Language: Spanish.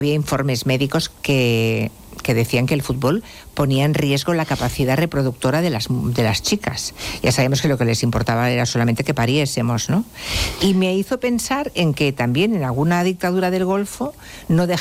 había informes médicos que decían que el fútbol ponía en riesgo la capacidad reproductora de las chicas. Ya sabemos que lo que les importaba era solamente que pariésemos, ¿no? Y me hizo pensar en que también en alguna dictadura del Golfo no